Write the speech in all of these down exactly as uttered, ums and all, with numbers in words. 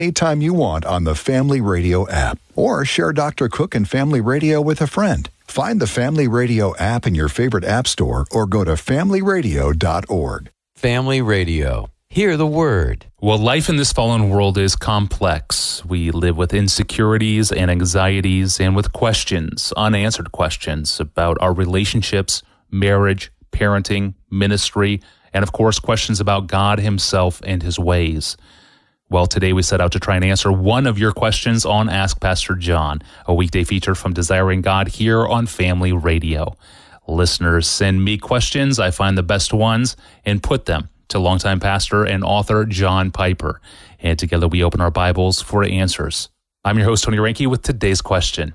anytime you want on the Family Radio app, or share Doctor Cook and Family Radio with a friend. Find the Family Radio app in your favorite app store or go to family radio dot org. Family Radio. Hear the word. Well, life in this fallen world is complex. We live with insecurities and anxieties and with questions, unanswered questions about our relationships, marriage, parenting, ministry, and of course, questions about God himself and his ways. Well, today we set out to try and answer one of your questions on Ask Pastor John, a weekday feature from Desiring God here on Family Radio. Listeners send me questions. I find the best ones and put them to longtime pastor and author John Piper. And together we open our Bibles for answers. I'm your host, Tony Reinke, with today's question.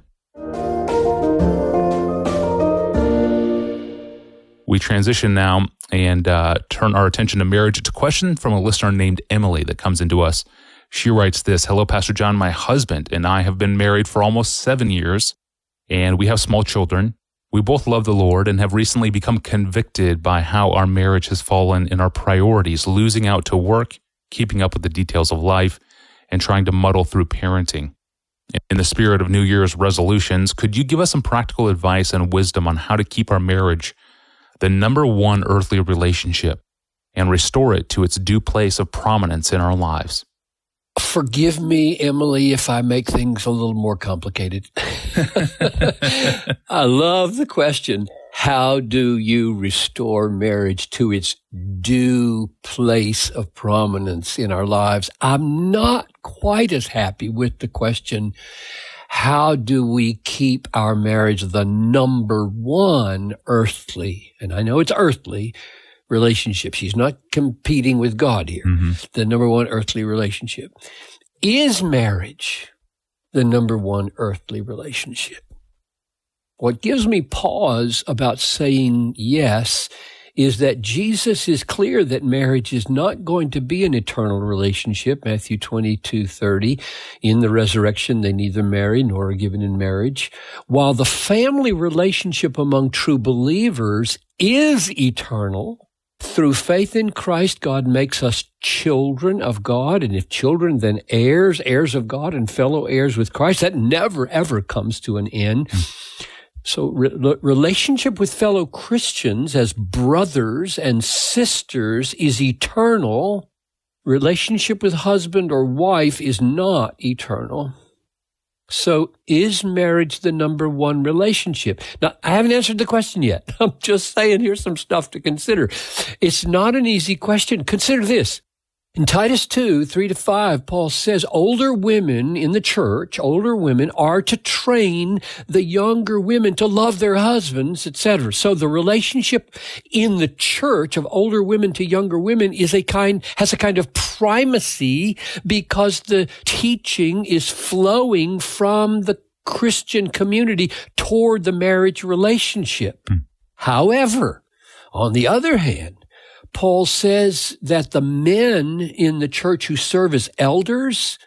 We transition now and uh, turn our attention to marriage. It's a question from a listener named Emily that comes into us. She writes this: Hello, Pastor John. My husband and I have been married for almost seven years, and we have small children. We both love the Lord and have recently become convicted by how our marriage has fallen in our priorities, losing out to work, keeping up with the details of life, and trying to muddle through parenting. In the spirit of New Year's resolutions, could you give us some practical advice and wisdom on how to keep our marriage the number one earthly relationship and restore it to its due place of prominence in our lives? Forgive me, Emily, if I make things a little more complicated. I love the question. How do you restore marriage to its due place of prominence in our lives? I'm not quite as happy with the question, how do we keep our marriage the number one earthly, and I know it's earthly, relationship? She's not competing with God here. Mm-hmm. The number one earthly relationship. Is marriage the number one earthly relationship? What gives me pause about saying yes is that Jesus is clear that marriage is not going to be an eternal relationship. Matthew twenty-two thirty, in the resurrection, they neither marry nor are given in marriage. While the family relationship among true believers is eternal, through faith in Christ, God makes us children of God. And if children, then heirs, heirs of God and fellow heirs with Christ. That never, ever comes to an end. So re- relationship with fellow Christians as brothers and sisters is eternal. Relationship with husband or wife is not eternal. So is marriage the number one relationship? Now, I haven't answered the question yet. I'm just saying here's some stuff to consider. It's not an easy question. Consider this. In Titus two, three to five, Paul says older women in the church, older women are to train the younger women to love their husbands, et cetera. So the relationship in the church of older women to younger women is a kind, has a kind of primacy because the teaching is flowing from the Christian community toward the marriage relationship. Mm. However, on the other hand, Paul says that the men in the church who serve as elders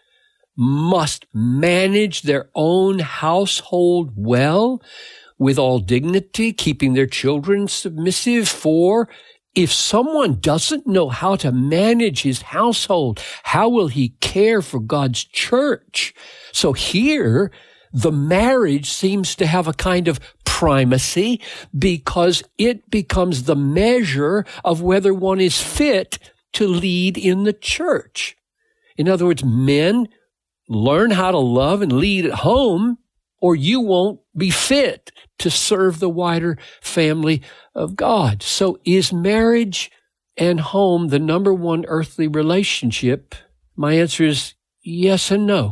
must manage their own household well, with all dignity, keeping their children submissive. For if someone doesn't know how to manage his household, how will he care for God's church? So here, the marriage seems to have a kind of primacy because it becomes the measure of whether one is fit to lead in the church. In other words, men, learn how to love and lead at home, or you won't be fit to serve the wider family of God. So is marriage and home the number one earthly relationship? My answer is yes and no.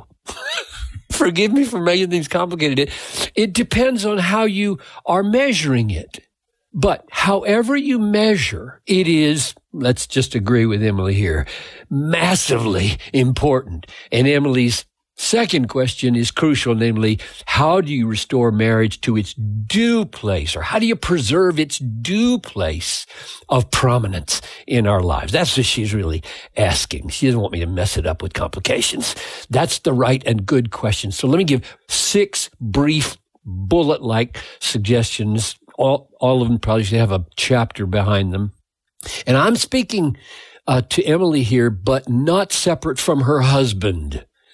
Forgive me for making things complicated. It, it depends on how you are measuring it. But however you measure, it is, let's just agree with Emily here, massively important. And Emily's second question is crucial, namely, how do you restore marriage to its due place, or how do you preserve its due place of prominence in our lives? That's what she's really asking. She doesn't want me to mess it up with complications. That's the right and good question. So let me give six brief bullet-like suggestions. All, all of them probably should have a chapter behind them. And I'm speaking uh, to Emily here, but not separate from her husband.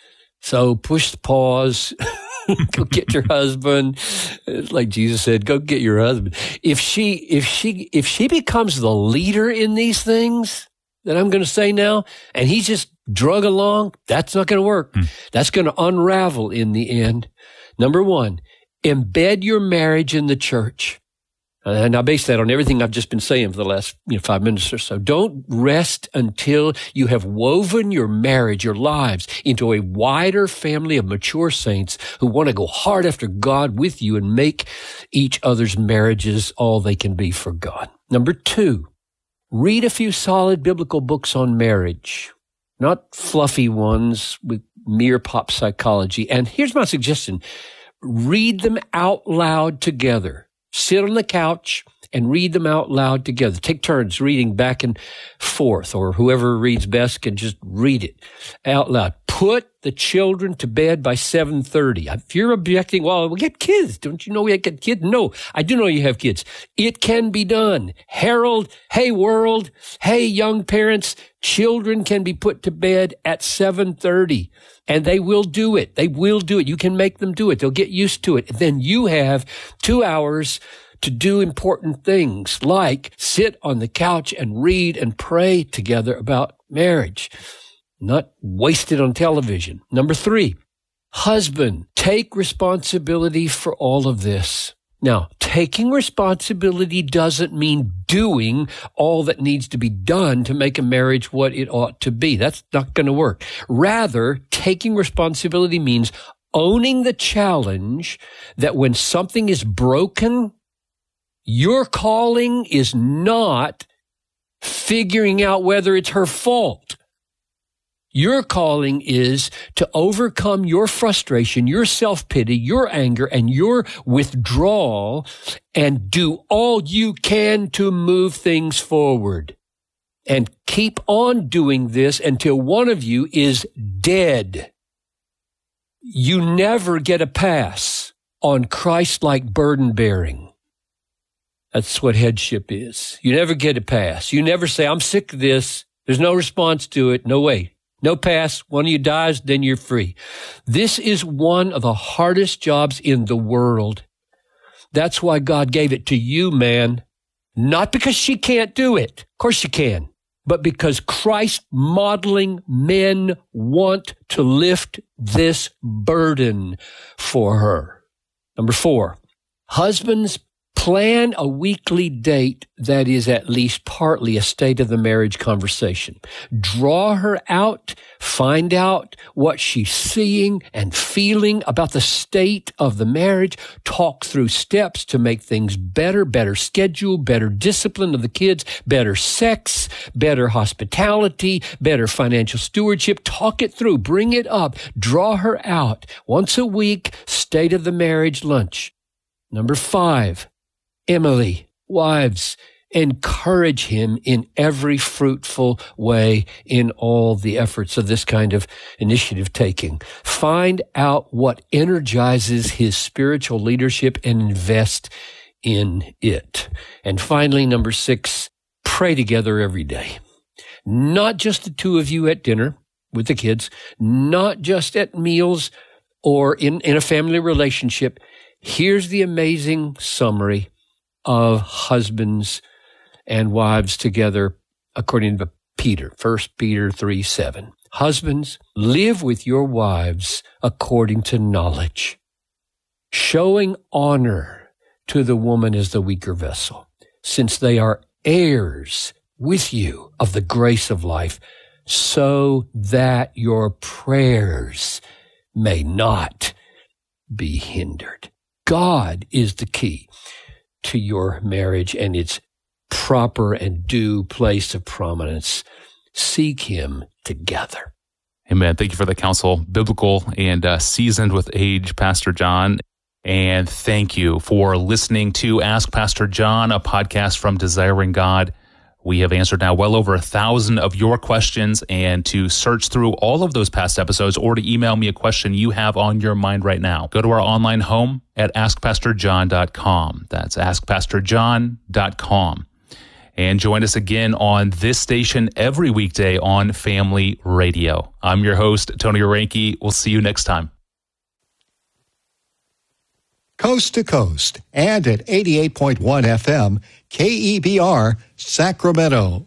So push the pause. Go get your husband. It's like Jesus said, go get your husband. If she, if she, if she becomes the leader in these things that I'm going to say now, and he's just drug along, that's not going to work. Mm. That's going to unravel in the end. Number one, embed your marriage in the church. And I base that on everything I've just been saying for the last you know, five minutes or so. Don't rest until you have woven your marriage, your lives, into a wider family of mature saints who want to go hard after God with you and make each other's marriages all they can be for God. Number two, read a few solid biblical books on marriage, not fluffy ones with mere pop psychology. And here's my suggestion. Read them out loud together. Sit on the couch and read them out loud together. Take turns reading back and forth, or whoever reads best can just read it out loud. Put the children to bed by seven thirty. If you're objecting, well, we get kids. Don't you know we get kids? No, I do know you have kids. It can be done. Harold, hey world, hey young parents, children can be put to bed at seven thirty. And they will do it. They will do it. You can make them do it. They'll get used to it. Then you have two hours to do important things like sit on the couch and read and pray together about marriage, not waste it on television. Number three, husband, take responsibility for all of this. Now, taking responsibility doesn't mean doing all that needs to be done to make a marriage what it ought to be. That's not going to work. Rather, taking responsibility means owning the challenge that when something is broken, your calling is not figuring out whether it's her fault. Your calling is to overcome your frustration, your self-pity, your anger, and your withdrawal, and do all you can to move things forward. And keep on doing this until one of you is dead. You never get a pass on Christ-like burden bearing. That's what headship is. You never get a pass. You never say, I'm sick of this. There's no response to it. No way. No pass. One of you dies, then you're free. This is one of the hardest jobs in the world. That's why God gave it to you, man. Not because she can't do it. Of course she can. But because Christ modeling men want to lift this burden for her. Number four, husbands, plan a weekly date that is at least partly a state of the marriage conversation. Draw her out, find out what she's seeing and feeling about the state of the marriage, talk through steps to make things better, better schedule, better discipline of the kids, better sex, better hospitality, better financial stewardship. Talk it through, bring it up, draw her out. Once a week, state of the marriage lunch. Number five, Emily, wives, encourage him in every fruitful way in all the efforts of this kind of initiative taking. Find out what energizes his spiritual leadership and invest in it. And finally, number six, pray together every day. Not just the two of you at dinner with the kids, not just at meals or in, in a family relationship. Here's the amazing summary of husbands and wives together, according to Peter, First Peter three seven. Husbands, live with your wives according to knowledge, showing honor to the woman as the weaker vessel, since they are heirs with you of the grace of life, so that your prayers may not be hindered. God is the key to your marriage and its proper and due place of prominence. Seek him together. Amen. Thank you for the counsel, biblical and uh, seasoned with age, Pastor John. And thank you for listening to Ask Pastor John, a podcast from Desiring God. We have answered now well over a thousand of your questions, and to search through all of those past episodes or to email me a question you have on your mind right now, go to our online home at ask pastor john dot com. That's ask pastor john dot com. And join us again on this station every weekday on Family Radio. I'm your host, Tony Oranke. We'll see you next time. Coast to coast and at eighty-eight point one F M, K E B R, Sacramento.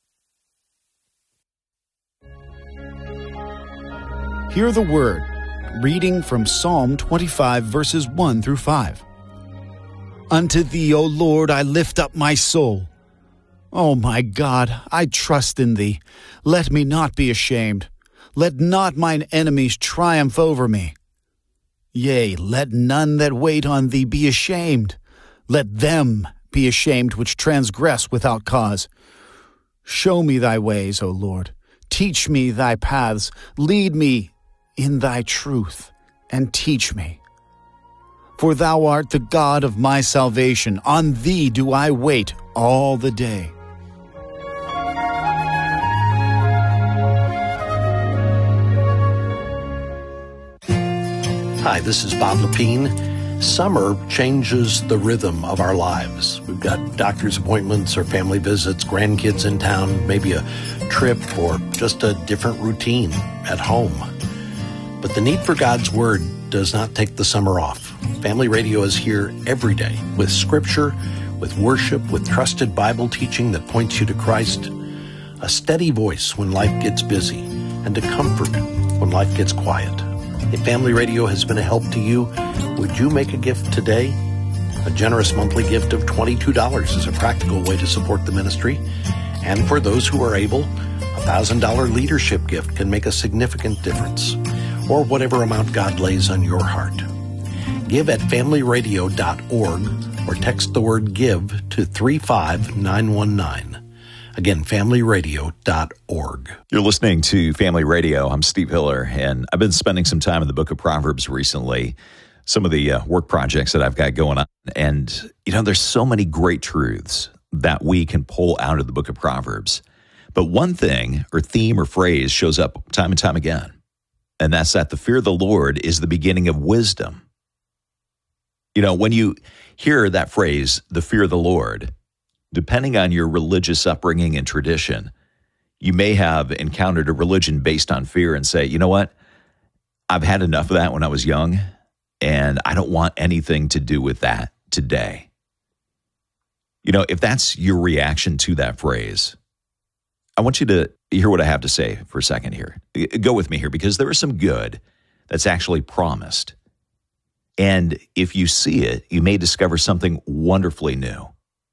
Hear the word. Reading from Psalm twenty-five, verses one through five. Unto thee, O Lord, I lift up my soul. O my God, I trust in thee. Let me not be ashamed. Let not mine enemies triumph over me. Yea, let none that wait on thee be ashamed. Let them be ashamed which transgress without cause. Show me thy ways, O Lord. Teach me thy paths. Lead me in thy truth, and teach me. For thou art the God of my salvation. On thee do I wait all the day. Hi, this is Bob Lepine. Summer changes the rhythm of our lives. We've got doctor's appointments or family visits, grandkids in town, maybe a trip or just a different routine at home. But the need for God's Word does not take the summer off. Family Radio is here every day with Scripture, with worship, with trusted Bible teaching that points you to Christ, a steady voice when life gets busy, and a comfort when life gets quiet. If Family Radio has been a help to you, would you make a gift today? A generous monthly gift of twenty-two dollars is a practical way to support the ministry. And for those who are able, a one thousand dollars leadership gift can make a significant difference, or whatever amount God lays on your heart. Give at family radio dot org or text the word GIVE to three five nine one nine. Again, family radio dot org. You're listening to Family Radio. I'm Steve Hiller, and I've been spending some time in the book of Proverbs recently, some of the uh, work projects that I've got going on. And, you know, there's so many great truths that we can pull out of the book of Proverbs. But one thing or theme or phrase shows up time and time again, and that's that the fear of the Lord is the beginning of wisdom. You know, when you hear that phrase, the fear of the Lord, depending on your religious upbringing and tradition, you may have encountered a religion based on fear and say, you know what, I've had enough of that when I was young, and I don't want anything to do with that today. You know, if that's your reaction to that phrase, I want you to hear what I have to say for a second here. Go with me here, because there is some good that's actually promised. And if you see it, you may discover something wonderfully new.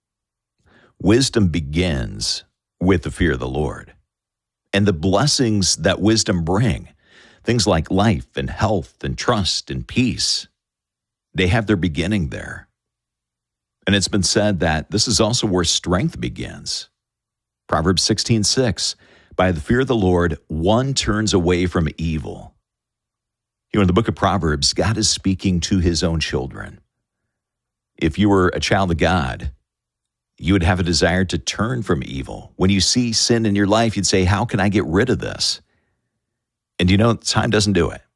Wisdom begins with the fear of the Lord. And the blessings that wisdom bring, things like life and health and trust and peace, they have their beginning there. And it's been said that this is also where strength begins. Proverbs sixteen six, by the fear of the Lord, one turns away from evil. You know, in the book of Proverbs, God is speaking to his own children. If you were a child of God, you would have a desire to turn from evil. When you see sin in your life, you'd say, how can I get rid of this? And you know, time doesn't do it.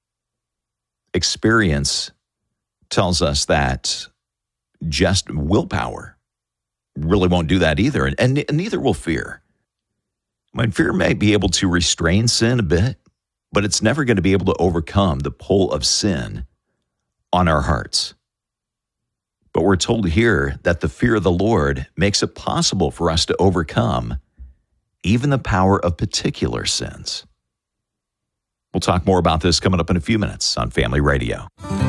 Experience tells us that just willpower really won't do that either, and, and neither will fear. I mean, fear may be able to restrain sin a bit, but it's never going to be able to overcome the pull of sin on our hearts. But we're told here that the fear of the Lord makes it possible for us to overcome even the power of particular sins. We'll talk more about this coming up in a few minutes on Family Radio.